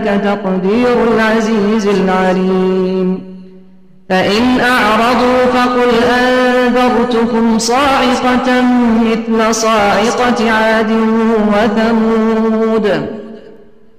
تقدير العزيز العليم. فإن أعرضوا فقل أنذرتكم صاعقة مثل صاعقة عاد وثمود